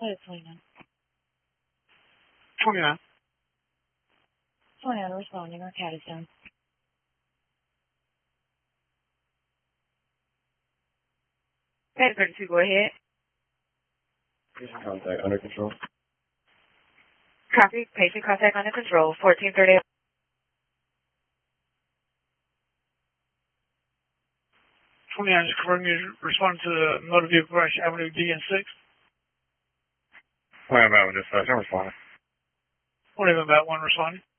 What is 29? 29. 29, responding. Our cat is down. Okay, 32, go ahead. Patient contact under control. Copy. Patient contact under control. 1430. 29, just confirm you respond to the motor vehicle crash Avenue DN6. Plan about dispatch. I'm responding. What even about one responding?